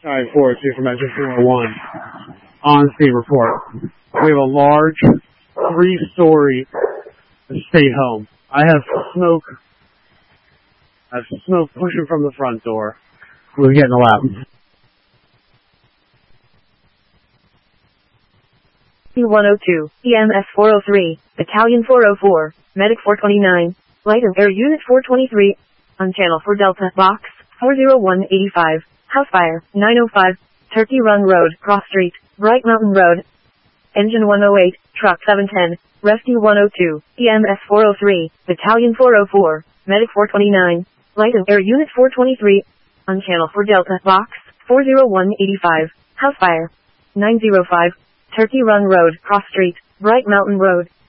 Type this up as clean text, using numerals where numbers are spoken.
Sorry, 402 from Engine 401. On scene report. We have a large 3-story state home. I have smoke pushing from the front door. We're getting loud. C-102, EMS 403, Battalion 404, Medic 429, Light and Air Unit 423, on Channel 4 Delta, Box 40185, House Fire 905, Turkey Run Road, Cross Street, Bright Mountain Road, Engine 108, Truck 710, Rescue 102, EMS 403, Battalion 404, Medic 429, Light and Air Unit 423, on Channel 4 Delta, Box 40185, House Fire 905, Turkey Run Road, Cross Street, Bright Mountain Road.